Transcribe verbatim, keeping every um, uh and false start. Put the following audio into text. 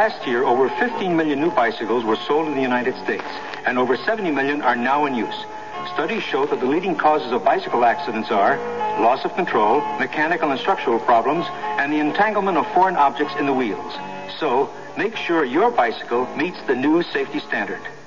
last year, over fifteen million new bicycles were sold in the United States, and over seventy million are now in use. Studies show that the leading causes of bicycle accidents are loss of control, mechanical and structural problems, and the entanglement of foreign objects in the wheels. So, make sure your bicycle meets the new safety standard.